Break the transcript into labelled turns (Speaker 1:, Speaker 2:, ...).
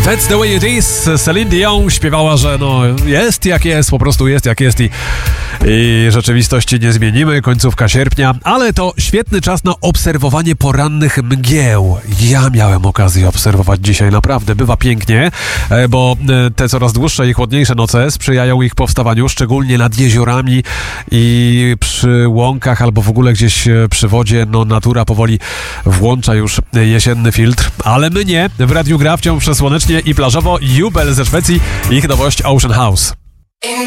Speaker 1: That's the way it is. Celine Dion śpiewała, że jest jak jest, po prostu jest jak jest i rzeczywistości nie zmienimy. Końcówka sierpnia, ale to świetny czas na obserwowanie porannych mgieł. Ja miałem okazję obserwować dzisiaj, naprawdę bywa pięknie, bo te coraz dłuższe i chłodniejsze noce sprzyjają ich powstawaniu, szczególnie nad jeziorami i przy łąkach albo w ogóle gdzieś przy wodzie. Natura powoli włącza już jesienny filtr, ale my nie. W Radiu Gra wciąż przesłonecznie i plażowo. Jubel ze Szwecji, ich nowość Ocean House.